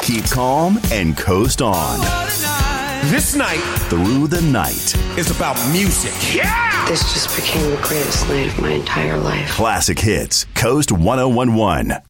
Keep calm and coast on. This night Through the night. is about music. Yeah! This just became the greatest night of my entire life. Classic hits. Coast 1011.